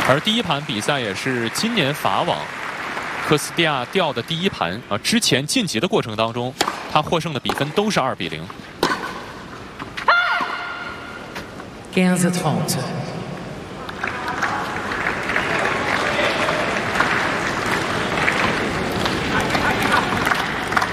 而第一盘比赛也是今年法网科斯蒂亚掉的第一盘啊。之前晋级的过程当中，他获胜的比分都是2比0。 15-30。